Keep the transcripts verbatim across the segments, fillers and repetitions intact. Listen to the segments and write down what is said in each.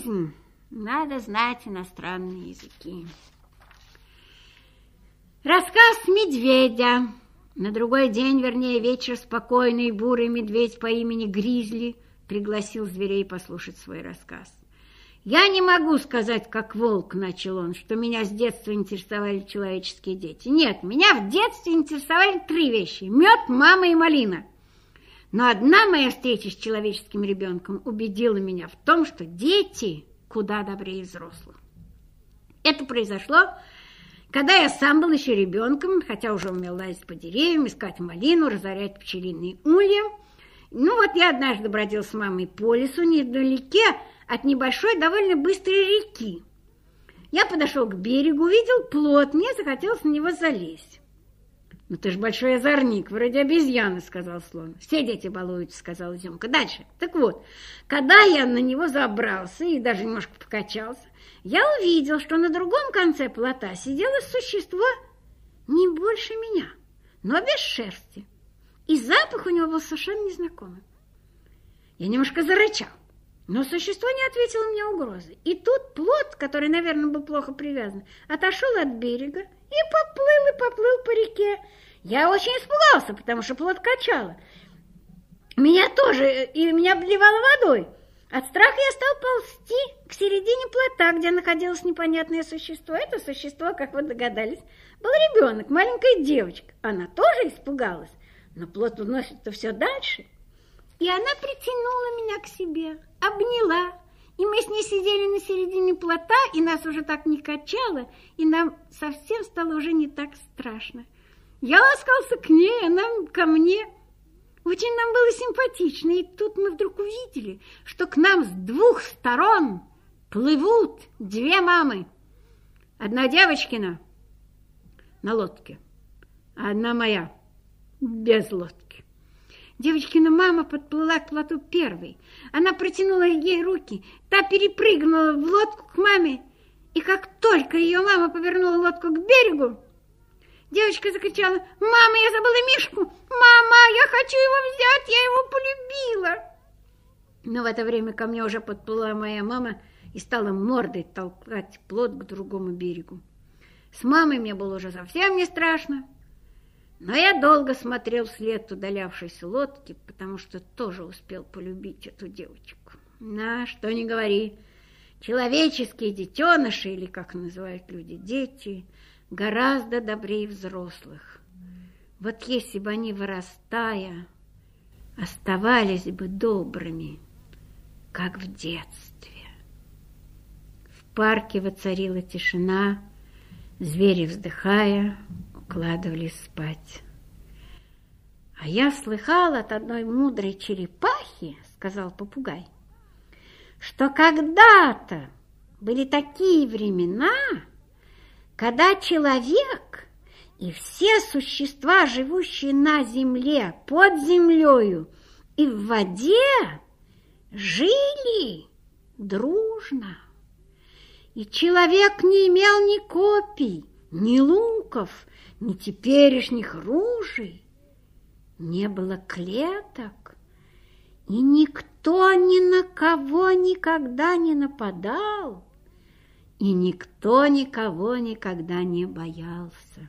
жизнь, надо знать иностранные языки. Рассказ медведя. На другой день, вернее, вечер, спокойный бурый медведь по имени Гризли пригласил зверей послушать свой рассказ. «Я не могу сказать, как волк, — начал он, — что меня с детства интересовали человеческие дети. Нет, меня в детстве интересовали три вещи — мед, мама и малина. Но одна моя встреча с человеческим ребенком убедила меня в том, что дети куда добрее взрослых. Это произошло, когда я сам был еще ребенком, хотя уже умел лазить по деревьям, искать малину, разорять пчелиные улья. Ну вот я однажды бродил с мамой по лесу недалеке от небольшой, довольно быстрой реки. Я подошел к берегу, увидел плот, мне захотелось на него залезть. «Ну ты ж большой озорник, вроде обезьяны, — сказал слон. Все дети балуются, — сказала Зёмка. Дальше. Так вот, когда я на него забрался и даже немножко покачался, я увидел, что на другом конце плота сидело существо не больше меня, но без шерсти. И запах у него был совершенно незнакомый. Я немножко зарычал, но существо не ответило мне угрозы. И тут плот, который, наверное, был плохо привязан, отошел от берега и поплыл, и поплыл по реке. Я очень испугался, потому что плот качало. Меня тоже, и меня обливало водой. От страха я стал ползти к середине плота, где находилось непонятное существо. Это существо, как вы догадались, был ребенок, маленькая девочка. Она тоже испугалась, но плот уносит-то все дальше. И она притянула меня к себе, обняла. И мы с ней сидели на середине плота, и нас уже так не качало, и нам совсем стало уже не так страшно. Я ласкался к ней, она ко мне. Очень нам было симпатично, и тут мы вдруг увидели, что к нам с двух сторон плывут две мамы. Одна девочкина на лодке, а одна моя без лодки. Девочкина мама подплыла к плоту первой. Она протянула ей руки, та перепрыгнула в лодку к маме, и как только ее мама повернула лодку к берегу, девочка закричала: «Мама, я забыла Мишку! Мама, я хочу его взять, я его полюбила!» Но в это время ко мне уже подплыла моя мама и стала мордой толкать плот к другому берегу. С мамой мне было уже совсем не страшно, но я долго смотрел вслед удалявшейся лодки, потому что тоже успел полюбить эту девочку. На, что ни говори, человеческие детеныши, или, как называют люди, дети, гораздо добрее взрослых. Вот если бы они, вырастая, оставались бы добрыми, как в детстве. В парке воцарила тишина, звери, вздыхая, укладывались спать. «А я слыхал от одной мудрой черепахи, — сказал попугай, — что когда-то были такие времена, когда человек и все существа, живущие на земле, под землею и в воде, жили дружно. И человек не имел ни копий, ни луков, ни теперешних ружей, не было клеток, и никто ни на кого никогда не нападал, и никто никого никогда не боялся.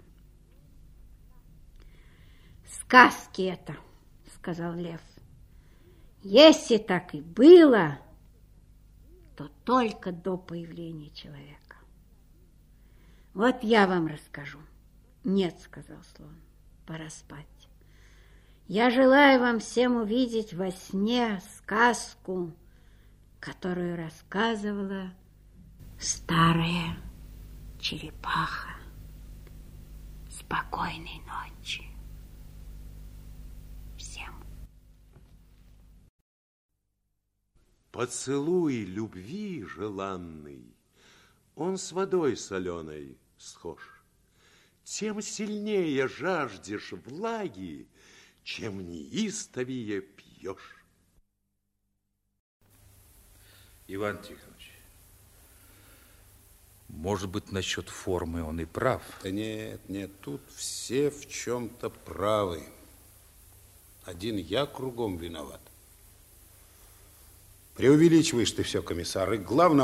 «Сказки это, — сказал лев, — если так и было, то только до появления человека. Вот я вам расскажу». «Нет, — сказал слон, — пора спать. Я желаю вам всем увидеть во сне сказку, которую рассказывала старая черепаха. Спокойной ночи всем». Поцелуй любви желанный, он с водой соленой схож. Тем сильнее жаждешь влаги, чем неистовее пьешь. Иван Тихонович, может быть, насчет формы он и прав. Да нет, нет, тут все в чем-то правы. Один я кругом виноват. Преувеличиваешь ты все, комиссар, и главное,